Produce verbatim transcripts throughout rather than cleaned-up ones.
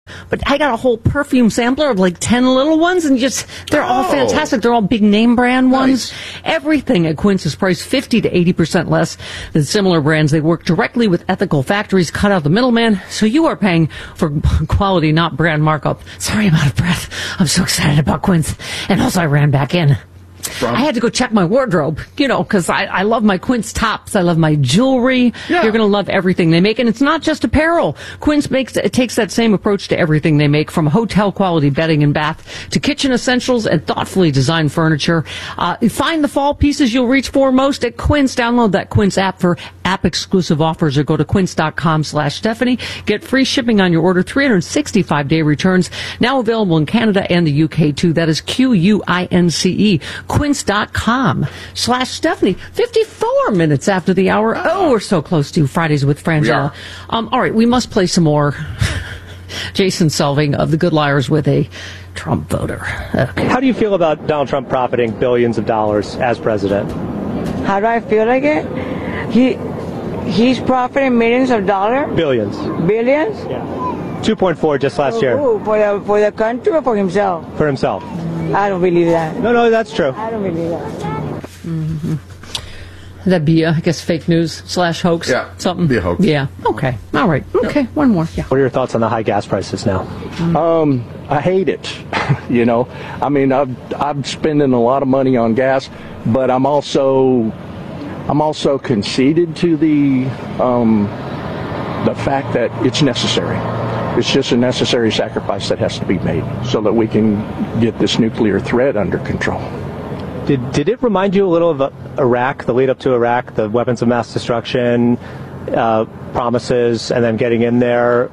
But I got a whole perfume sampler of like ten little ones, and just, they're all Oh. fantastic. They're all big name brand ones. Nice. Everything at Quince is priced fifty to eighty percent less than similar brands. They work directly with ethical factories, cut out the middleman, so you are paying for quality, not brand markup. Sorry, I'm out of breath. I'm so excited about Quince. And also, I ran back in. From? I had to go check my wardrobe, you know, because I, I love my Quince tops. I love my jewelry. Yeah. You're going to love everything they make. And it's not just apparel. Quince makes it takes that same approach to everything they make, from hotel quality bedding and bath to kitchen essentials and thoughtfully designed furniture. Uh, find the fall pieces you'll reach for most at Quince. Download that Quince app for app exclusive offers, or go to quince.com slash Stephanie. Get free shipping on your order, three hundred sixty-five day returns. Now available in Canada and the U K too. That is Q U I N C E. Quince.com slash Stephanie. fifty-four minutes after the hour. Oh, we're so close to Fridays with Frangela. Um, all right, we must play some more Jason Selving of The Good Liars with a Trump voter. Okay. How do you feel about Donald Trump profiting billions of dollars as president? How do I feel like it? He he's profiting millions of dollars? Billions. Billions? Yeah. two point four just last year. Ooh, for the for the country or for himself? For himself. I don't believe that. No, no, that's true. I don't believe that. Mm-hmm. That'd be, uh, I guess, fake news slash hoax. Yeah, something. be a hoax. Yeah. Okay. All right. Okay. One more. Yeah. What are your thoughts on the high gas prices now? Um, I hate it. You know, I mean, I've, I'm spending a lot of money on gas, but I'm also, I'm also conceded to the, um, the fact that it's necessary. It's just a necessary sacrifice that has to be made so that we can get this nuclear threat under control. Did did it remind you a little of uh, Iraq, the lead up to Iraq, the weapons of mass destruction, uh, promises, and then getting in there?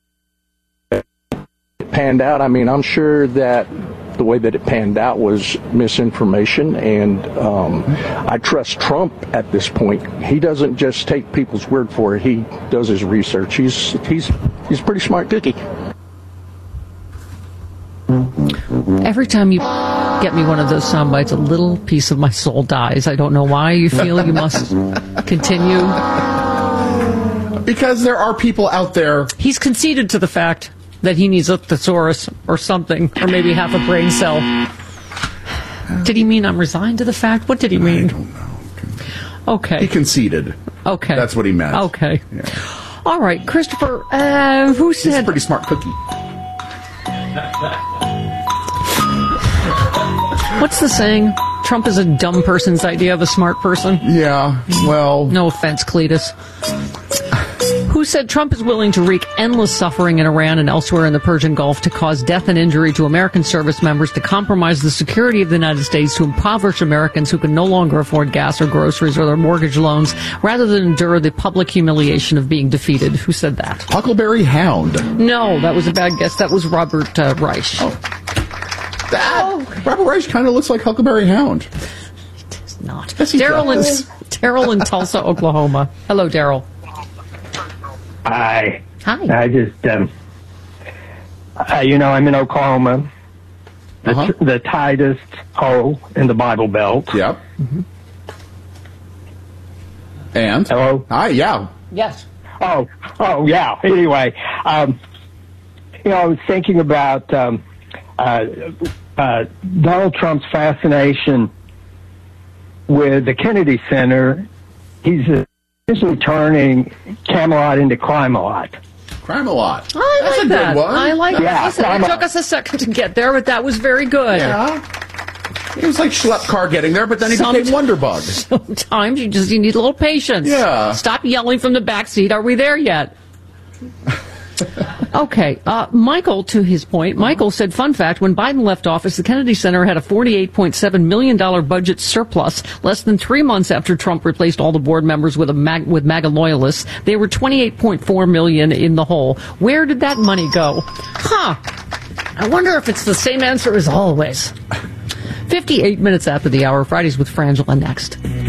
It panned out. I mean, I'm sure that the way that it panned out was misinformation, and um, I trust Trump at this point. He doesn't just take people's word for it. He does his research. He's he's he's a pretty smart cookie. Every time you get me one of those sound bites, a little piece of my soul dies. I don't know why. You feel you must continue. Because there are people out there. He's conceded to the fact that he needs a thesaurus or something, or maybe half a brain cell. Did he mean I'm resigned to the fact? What did he mean? I don't know. Okay. He conceded. Okay. That's what he meant. Okay. Yeah. All right, Christopher, uh, who said... He's a pretty smart cookie. What's the saying? Trump is a dumb person's idea of a smart person. Yeah, well... No offense, Cletus. Who said Trump is willing to wreak endless suffering in Iran and elsewhere in the Persian Gulf to cause death and injury to American service members, to compromise the security of the United States, to impoverish Americans who can no longer afford gas or groceries or their mortgage loans, rather than endure the public humiliation of being defeated? Who said that? Huckleberry Hound. No, that was a bad guess. That was Robert uh, Reich. Oh. That, oh. Robert Reich kind of looks like Huckleberry Hound. It is not. Yes, he Daryl in, does. Daryl in Tulsa, Oklahoma. Hello, Daryl. Hi. Hi. I just, um, uh, you know, I'm in Oklahoma, the, Uh-huh. the tightest hole in the Bible Belt. Yep. Mm-hmm. And? Hello? Hi, yeah. Yes. Oh, oh, yeah. Anyway, um, you know, I was thinking about um, uh, uh, Donald Trump's fascination with the Kennedy Center. He's essentially turning Camelot into Crime-a-lot. Crime-a-lot. I That's like a that. good one. I like Yeah, that. Listen, it I'm a- took us a second to get there, but that was very good. Yeah. It was like Schlepp Car getting there, but then he Some- became Wonderbug. Sometimes you just you need a little patience. Yeah. Stop yelling from the back seat. Are we there yet? Okay. Uh, Michael, to his point, Michael said, fun fact, when Biden left office, the Kennedy Center had a forty-eight point seven million dollars budget surplus. Less than three months after Trump replaced all the board members with a mag- with MAGA loyalists, they were twenty-eight point four million dollars in the hole. Where did that money go? Huh. I wonder if it's the same answer as always. fifty-eight minutes after the hour. Fridays with Frangela next.